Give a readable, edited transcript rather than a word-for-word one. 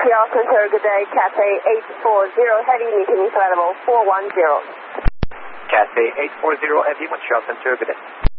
Montreal Center, good day, Cathay 840 Heavy, meeting flight level 410. Cathay 840 Heavy, Montreal Center, good day.